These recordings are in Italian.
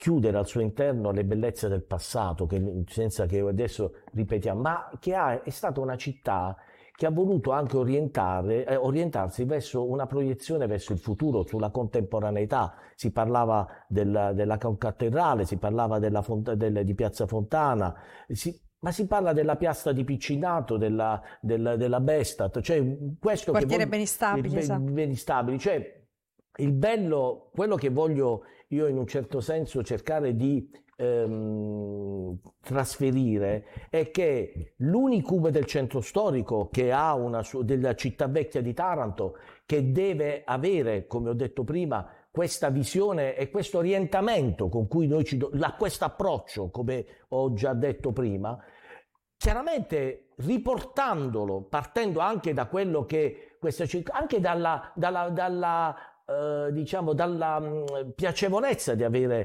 chiudere al suo interno le bellezze del passato, senza che adesso ripetiamo, ma è stata una città che ha voluto anche orientarsi verso una proiezione verso il futuro, sulla contemporaneità. Si parlava della cattedrale, si parlava di Piazza Fontana, ma si parla della piazza di Piccinato, della Bestat, cioè questo quartiere Beni Stabili, Beni Stabili, cioè il bello, quello che voglio io in un certo senso cercare di trasferire è che l'unicum del centro storico che ha della città vecchia di Taranto, che deve avere, come ho detto prima, questa visione e questo orientamento con cui noi questo approccio, come ho già detto prima, chiaramente riportandolo, partendo anche da quello che questa città, anche dalla piacevolezza di avere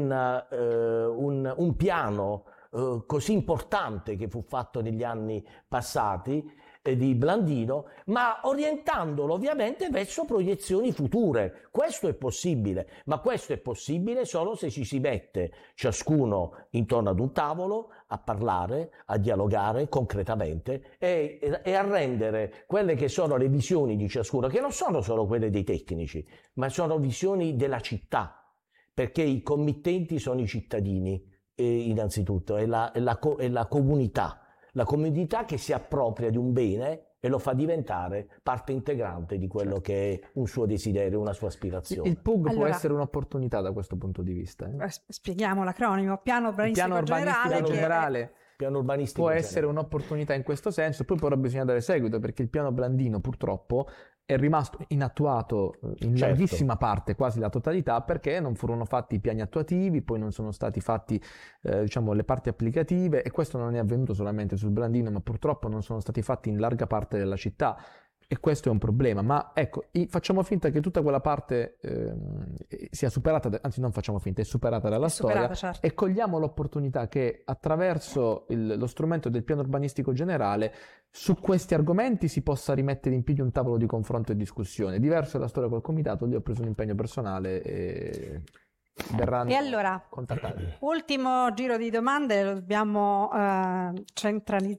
un piano così importante che fu fatto negli anni passati di Blandino, ma orientandolo ovviamente verso proiezioni future. Questo è possibile, ma questo è possibile solo se ci si mette ciascuno intorno ad un tavolo a parlare, a dialogare concretamente e a rendere quelle che sono le visioni di ciascuno, che non sono solo quelle dei tecnici, ma sono visioni della città, perché i committenti sono i cittadini, innanzitutto, è la comunità. La comunità che si appropria di un bene e lo fa diventare parte integrante di quello che è un suo desiderio, una sua aspirazione. Il PUG può essere un'opportunità da questo punto di vista. Spieghiamo l'acronimo, piano urbanistico generale. Piano urbanistico può essere un'opportunità in questo senso, poi però bisogna dare seguito, perché il piano Blandino purtroppo è rimasto inattuato in larghissima parte, quasi la totalità, perché non furono fatti i piani attuativi, poi non sono stati fatti le parti applicative, e questo non è avvenuto solamente sul Blandino, ma purtroppo non sono stati fatti in larga parte della città, e questo è un problema. Ma ecco, facciamo finta che tutta quella parte sia superata, anzi non facciamo finta, è superata dalla storia, certo. E cogliamo l'opportunità che attraverso lo strumento del piano urbanistico generale su questi argomenti si possa rimettere in piedi un tavolo di confronto e discussione. Diverso dalla storia col comitato, lì ho preso un impegno personale e verranno contattati. Ultimo giro di domande, lo dobbiamo accentrare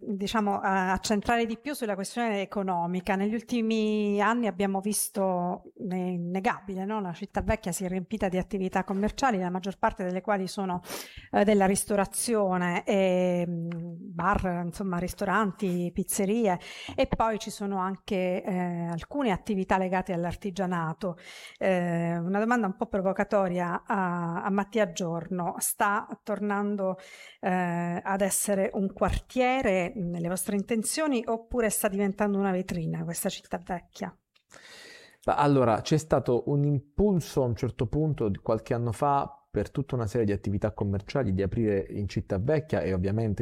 di più sulla questione economica. Negli ultimi anni abbiamo visto, è innegabile, no? La città vecchia si è riempita di attività commerciali, la maggior parte delle quali sono della ristorazione, bar, insomma, ristoranti, pizzerie, e poi ci sono anche alcune attività legate all'artigianato. Una domanda un po' provocatoria a Mattia Giorno: sta tornando ad essere un quartiere nelle vostre intenzioni, oppure sta diventando una vetrina questa città vecchia? Allora, c'è stato un impulso a un certo punto, qualche anno fa, per tutta una serie di attività commerciali di aprire in città vecchia, e ovviamente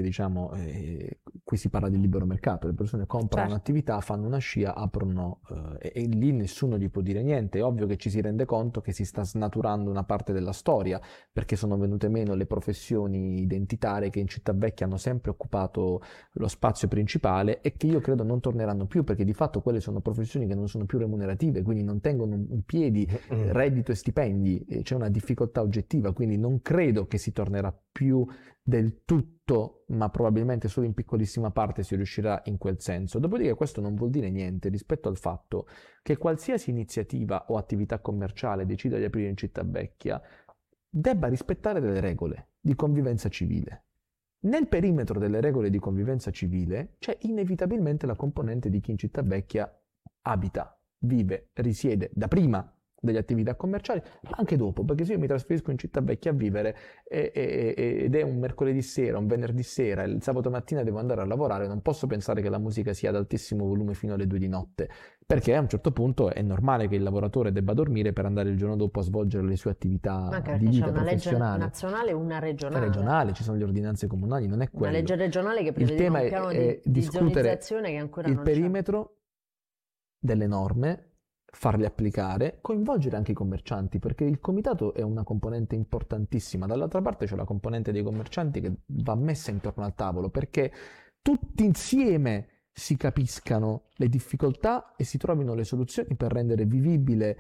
qui si parla di libero mercato, le persone comprano un'attività, fanno una scia, aprono e lì nessuno gli può dire niente. È ovvio che ci si rende conto che si sta snaturando una parte della storia, perché sono venute meno le professioni identitarie che in città vecchia hanno sempre occupato lo spazio principale, e che io credo non torneranno più, perché di fatto quelle sono professioni che non sono più remunerative, quindi non tengono in piedi reddito e stipendi, c'è una difficoltà oggettiva. Quindi non credo che si tornerà più del tutto, ma probabilmente solo in piccolissima parte si riuscirà in quel senso. Dopodiché questo non vuol dire niente rispetto al fatto che qualsiasi iniziativa o attività commerciale decida di aprire in città vecchia debba rispettare delle regole di convivenza civile. Nel perimetro delle regole di convivenza civile c'è inevitabilmente la componente di chi in città vecchia abita, vive, risiede da prima delle attività commerciali, ma anche dopo, perché se io mi trasferisco in città vecchia a vivere ed è un mercoledì sera, un venerdì sera, il sabato mattina devo andare a lavorare, non posso pensare che la musica sia ad altissimo volume fino alle 2 di notte, perché a un certo punto è normale che il lavoratore debba dormire per andare il giorno dopo a svolgere le sue attività di vita professionale. C'è una legge nazionale e una regionale. Regionale, ci sono le ordinanze comunali, non è quello. Una legge regionale che prevede un piano di zonizzazione che ancora non c'è. Il perimetro delle norme, farle applicare, coinvolgere anche i commercianti, perché il comitato è una componente importantissima. Dall'altra parte c'è la componente dei commercianti che va messa intorno al tavolo, perché tutti insieme si capiscano le difficoltà e si trovino le soluzioni per rendere vivibile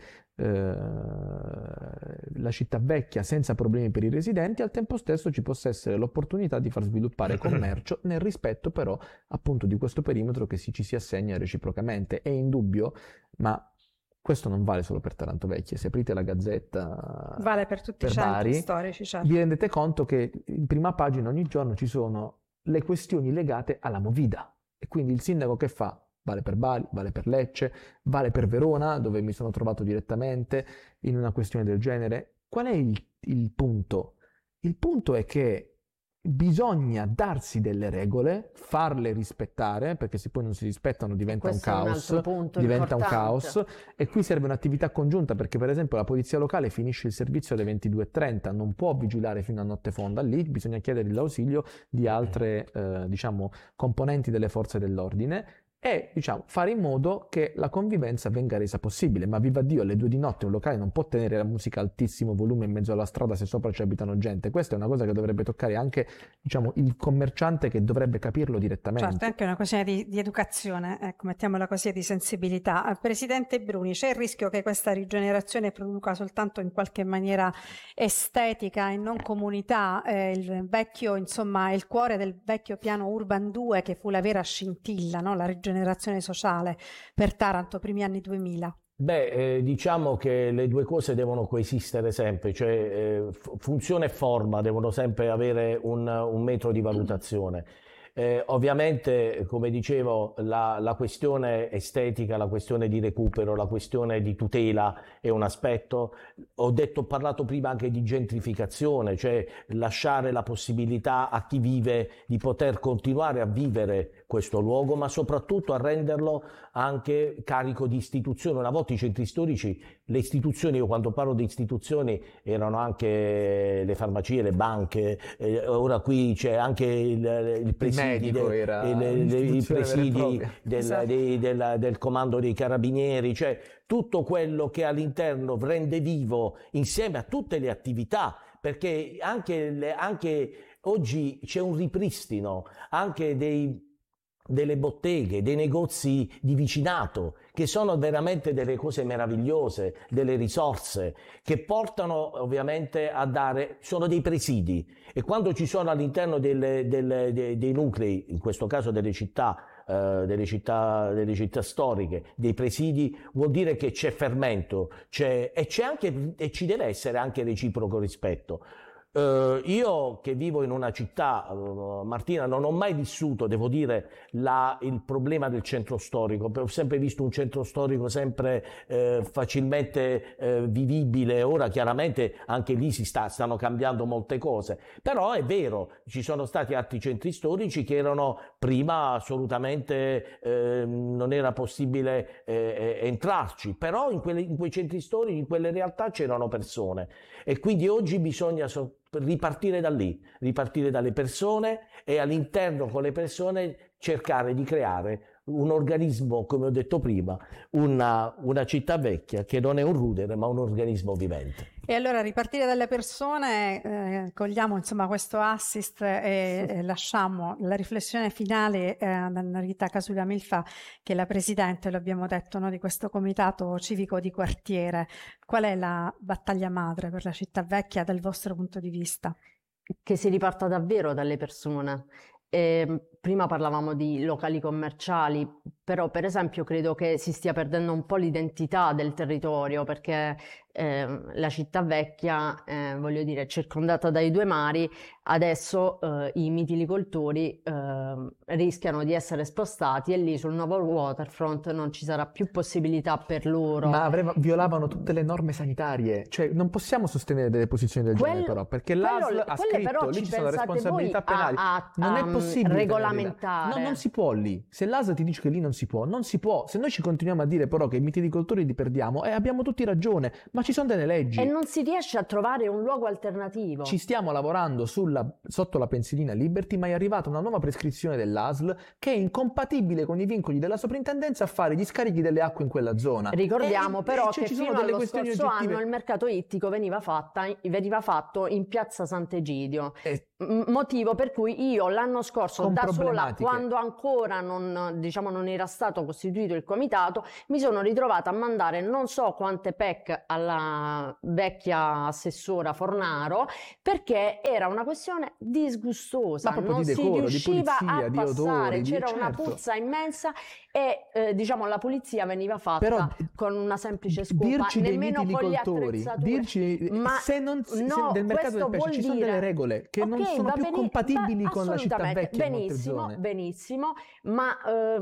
la città vecchia senza problemi per i residenti, al tempo stesso ci possa essere l'opportunità di far sviluppare commercio nel rispetto però appunto di questo perimetro che ci si assegna reciprocamente. È indubbio, ma questo non vale solo per Taranto Vecchia, se aprite la Gazzetta vale per tutti i centri Bari, storici, certo. vi rendete conto che in prima pagina ogni giorno ci sono le questioni legate alla Movida, e quindi il sindaco che fa? Vale per Bari, vale per Lecce, vale per Verona, dove mi sono trovato direttamente in una questione del genere. Qual è il punto? Il punto è che bisogna darsi delle regole, farle rispettare, perché se poi non si rispettano diventa un caos, e qui serve un'attività congiunta, perché per esempio la polizia locale finisce il servizio alle 22:30, non può vigilare fino a notte fonda, lì bisogna chiedere l'ausilio di altre componenti delle forze dell'ordine e fare in modo che la convivenza venga resa possibile. Ma viva Dio, alle 2 di notte un locale non può tenere la musica a altissimo volume in mezzo alla strada se sopra ci abitano gente. Questa è una cosa che dovrebbe toccare anche il commerciante, che dovrebbe capirlo direttamente. Certo, è anche una questione di educazione, ecco, mettiamola così, di sensibilità. Presidente Bruni, c'è il rischio che questa rigenerazione produca soltanto in qualche maniera estetica e non comunità? Il vecchio, insomma, il cuore del vecchio piano Urban 2, che fu la vera scintilla, no? La rigenerazione sociale per Taranto, primi anni 2000. Diciamo che le due cose devono coesistere sempre, cioè funzione e forma devono sempre avere un metro di valutazione. Ovviamente, come dicevo, la questione estetica, la questione di recupero, la questione di tutela è un aspetto. Ho parlato prima anche di gentrificazione, cioè lasciare la possibilità a chi vive di poter continuare a vivere questo luogo, ma soprattutto a renderlo anche carico di istituzioni. Una volta i centri storici, le istituzioni, io quando parlo di istituzioni erano anche le farmacie, le banche, ora qui c'è anche il presidio, i presidi del comando dei carabinieri, cioè tutto quello che all'interno rende vivo insieme a tutte le attività, perché anche oggi c'è un ripristino anche delle botteghe, dei negozi di vicinato, che sono veramente delle cose meravigliose, delle risorse che portano ovviamente a dare, sono dei presidi, e quando ci sono all'interno dei nuclei, in questo caso delle città storiche, dei presidi, vuol dire che c'è fermento, e ci deve essere anche reciproco rispetto. Io che vivo in una città, Martina, non ho mai vissuto, devo dire, il problema del centro storico. Ho sempre visto un centro storico sempre facilmente vivibile. Ora chiaramente anche lì stanno cambiando molte cose, però è vero, ci sono stati altri centri storici che erano prima assolutamente non era possibile entrarci, però in quei centri storici, in quelle realtà c'erano persone, e quindi oggi bisogna ripartire da lì, ripartire dalle persone, e all'interno con le persone cercare di creare un organismo, come ho detto prima, una città vecchia che non è un rudere ma un organismo vivente. E allora ripartire dalle persone, cogliamo insomma questo assist e lasciamo la riflessione finale ad Anna Rita Casulla Milfa, che è la presidente, lo abbiamo detto, no, di questo comitato civico di quartiere. Qual è la battaglia madre per la città vecchia dal vostro punto di vista? Che si riparta davvero dalle persone. Prima parlavamo di locali commerciali, però per esempio credo che si stia perdendo un po' l'identità del territorio, perché la città vecchia, voglio dire, circondata dai due mari, adesso i mitilicoltori rischiano di essere spostati e lì sul nuovo waterfront non ci sarà più possibilità per loro. Ma violavano tutte le norme sanitarie, cioè non possiamo sostenere delle posizioni del genere, però, perché l'ASL ha scritto, lì ci sono responsabilità penali, non è possibile regolamentare. No, non si può lì. Se l'ASL ti dice che lì non si può, non si può. Se noi ci continuiamo a dire però che i mitilicoltori li perdiamo, abbiamo tutti ragione, ma ci sono delle leggi. E non si riesce a trovare un luogo alternativo. Ci stiamo lavorando sotto la pensilina Liberty, ma è arrivata una nuova prescrizione dell'ASL che è incompatibile con i vincoli della soprintendenza a fare gli scarichi delle acque in quella zona. Ricordiamo però che fino allo scorso oggettive. anno il mercato ittico veniva fatto in piazza Sant'Egidio. motivo per cui io l'anno scorso Con da sola, problematiche. quando ancora non era stato costituito il comitato, mi sono ritrovata a mandare non so quante PEC alla vecchia assessora Fornaro, perché era una questione disgustosa, Ma proprio non di decoro, si di riusciva pulizia, a di passare, odori, c'era una certo. puzza immensa e la pulizia veniva fatta Però con una semplice scopa, dirci dei nemmeno con le vitilicoltori, attrezzature. dirci Ma se del mercato questo del pesce vuol ci sono dire- delle regole che non Ok, sono va più compatibili con la città assolutamente, vecchia in molte benissimo, zone. benissimo, ma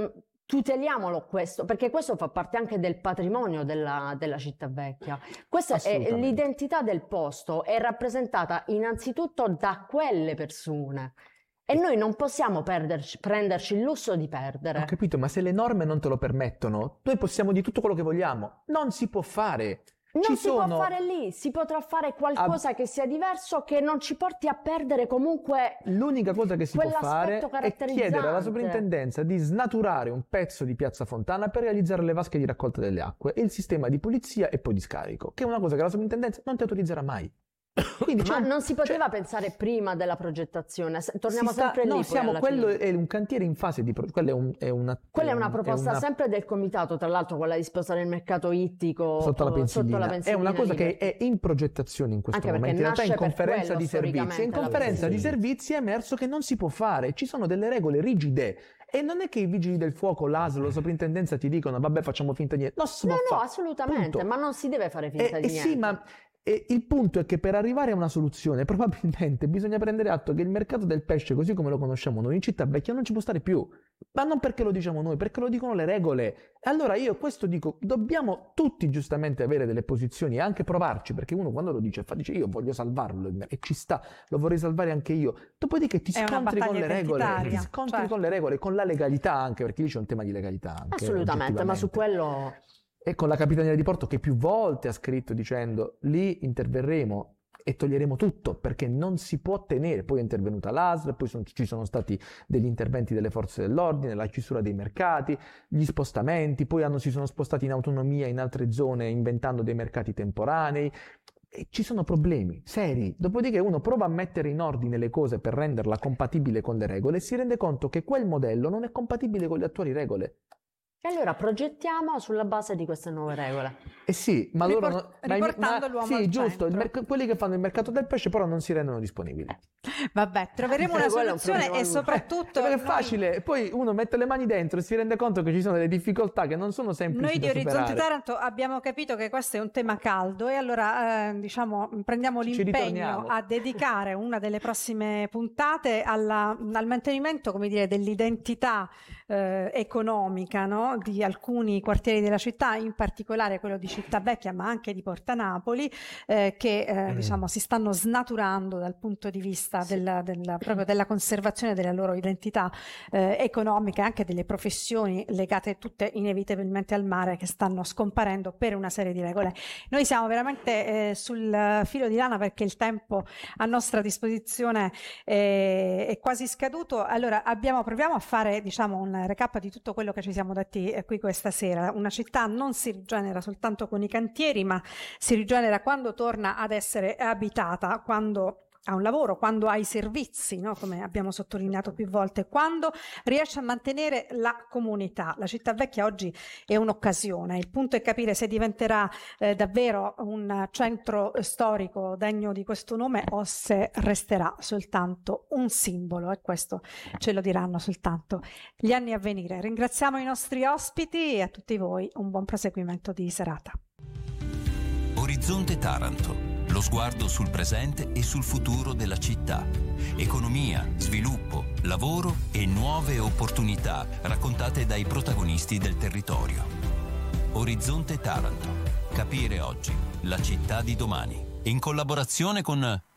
tuteliamolo questo, perché questo fa parte anche del patrimonio della città vecchia. Questa è Assolutamente. l'identità del posto, è rappresentata innanzitutto da quelle persone e noi non possiamo prenderci il lusso di perdere. Ho capito, ma se le norme non te lo permettono, noi possiamo di tutto quello che vogliamo. Non si può fare. Non si può fare lì, si potrà fare qualcosa che sia diverso, che non ci porti a perdere comunque. L'unica cosa che si può fare quell'aspetto è chiedere alla caratterizzante. soprintendenza di snaturare un pezzo di Piazza Fontana per realizzare le vasche di raccolta delle acque e il sistema di pulizia e poi di scarico, che è una cosa che la soprintendenza non ti autorizzerà mai. Quindi Ma non si poteva pensare prima della progettazione? Torniamo sempre lì. No, poi alla quello fine. è un cantiere in fase di quella è una proposta sempre del comitato, tra l'altro quella di spostare il mercato ittico sotto la pensillina. È una cosa che è in progettazione in questo Anche momento. In realtà perché in nasce per conferenza quello, di servizi. In storicamente, la conferenza di pensillina. servizi è emerso che non si può fare. Ci sono delle regole rigide. E non è che i vigili del fuoco, l'ASL, la soprintendenza ti dicono vabbè facciamo finta di niente. Non si può No, fare. assolutamente, Punto. ma non si deve fare finta di niente. Sì, ma il punto è che per arrivare a una soluzione probabilmente bisogna prendere atto che il mercato del pesce, così come lo conosciamo noi in città vecchia, non ci può stare più. Ma non perché lo diciamo noi, perché lo dicono le regole. Allora io questo dico, dobbiamo tutti giustamente avere delle posizioni e anche provarci, perché uno quando lo dice io voglio salvarlo e ci sta, lo vorrei salvare anche io. Dopodiché ti scontri con le regole, ti scontri con le regole, con la legalità anche, perché lì c'è un tema di legalità anche. Assolutamente, ma su quello... E con la Capitaneria di Porto che più volte ha scritto dicendo lì interverremo e toglieremo tutto perché non si può tenere. Poi è intervenuta l'ASL, poi ci sono stati degli interventi delle forze dell'ordine, la chiusura dei mercati, gli spostamenti, poi si sono spostati in autonomia in altre zone inventando dei mercati temporanei. E ci sono problemi seri. Dopodiché uno prova a mettere in ordine le cose per renderla compatibile con le regole e si rende conto che quel modello non è compatibile con le attuali regole. E allora progettiamo sulla base di queste nuove regole. Sì, ma loro riportando l'uomo al giusto, centro. quelli che fanno il mercato del pesce però non si rendono disponibili. Vabbè, troveremo una Quello è un soluzione problema e soprattutto Perché è facile, poi uno mette le mani dentro e si rende conto che ci sono delle difficoltà che non sono semplici noi di da Orizzonte superare. Taranto abbiamo capito che questo è un tema caldo e allora prendiamo Ci l'impegno ritorniamo. a dedicare una delle prossime puntate al mantenimento, come dire, dell'identità economica, no? Di alcuni quartieri della città, in particolare quello di Città Vecchia, ma anche di Porta Napoli, che si stanno snaturando dal punto di vista proprio della conservazione della loro identità economica e anche delle professioni legate tutte inevitabilmente al mare, che stanno scomparendo per una serie di regole. Noi siamo veramente sul filo di lana perché il tempo a nostra disposizione è quasi scaduto. Allora proviamo a fare un recap di tutto quello che ci siamo detti qui questa sera. Una città non si rigenera soltanto con i cantieri, ma si rigenera quando torna ad essere abitata, quando ha un lavoro, quando ha i servizi, no? Come abbiamo sottolineato più volte, quando riesce a mantenere la comunità. La città vecchia oggi è un'occasione, il punto è capire se diventerà davvero un centro storico degno di questo nome o se resterà soltanto un simbolo, e questo ce lo diranno soltanto gli anni a venire. Ringraziamo i nostri ospiti e a tutti voi un buon proseguimento di serata. Orizzonte Taranto. Lo sguardo sul presente e sul futuro della città. Economia, sviluppo, lavoro e nuove opportunità raccontate dai protagonisti del territorio. Orizzonte Taranto. Capire oggi la città di domani. In collaborazione con